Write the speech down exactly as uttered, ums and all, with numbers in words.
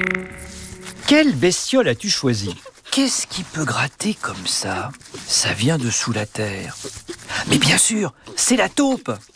Quelle bestiole as-tu choisi? Qu'est-ce qui peut gratter comme ça? Ça vient de sous la terre. Mais bien sûr, c'est la taupe!